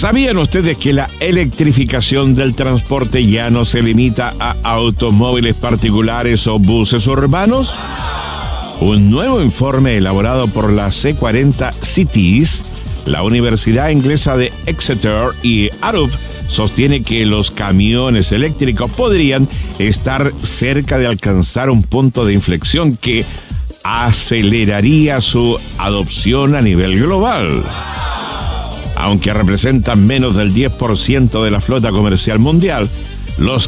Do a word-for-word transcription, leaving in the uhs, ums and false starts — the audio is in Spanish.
¿Sabían ustedes que la electrificación del transporte ya no se limita a automóviles particulares o buses urbanos? Un nuevo informe elaborado por la C cuarenta Cities, la Universidad Inglesa de Exeter y Arup sostiene que los camiones eléctricos podrían estar cerca de alcanzar un punto de inflexión que aceleraría su adopción a nivel global. Aunque representan menos del diez por ciento de la flota comercial mundial, los